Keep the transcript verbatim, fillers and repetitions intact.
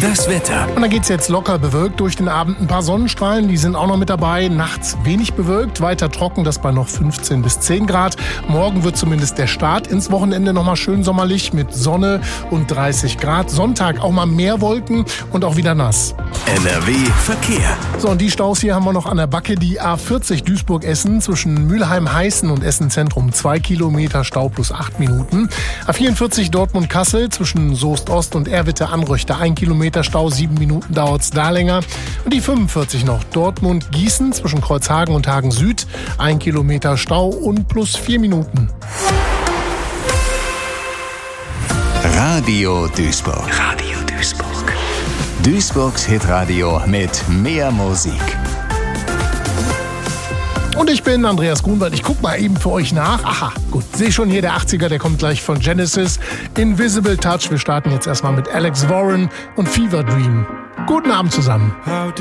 Das Wetter. Und dann geht's jetzt locker bewölkt durch den Abend. Ein paar Sonnenstrahlen, die sind auch noch mit dabei. Nachts wenig bewölkt, weiter trocken, das bei noch fünfzehn bis zehn Grad. Morgen wird zumindest der Start ins Wochenende nochmal schön sommerlich mit Sonne und dreißig Grad. Sonntag auch mal mehr Wolken und auch wieder nass. N R W Verkehr. So, und die Staus hier haben wir noch an der Backe. Die A vierzig Duisburg-Essen zwischen Mülheim-Heißen und Essen-Zentrum. Zwei Kilometer Stau plus acht Minuten. A vierundvierzig Dortmund-Kassel zwischen Soest-Ost und Erwitte-Anröchte. Ein Kilometer Stau, sieben Minuten dauert's da länger. Und die fünfundvierzig noch Dortmund-Gießen zwischen Kreuzhagen und Hagen Süd. Ein Kilometer Stau und plus vier Minuten. Radio Duisburg. Radio Duisburg. Duisburgs Hitradio mit mehr Musik. Und ich bin Andreas Grunwald. Ich guck mal eben für euch nach. Aha, gut. Sehe schon hier der achtziger, der kommt gleich von Genesis. Invisible Touch. Wir starten jetzt erstmal mit Alex Warren und Fever Dream. Guten Abend zusammen.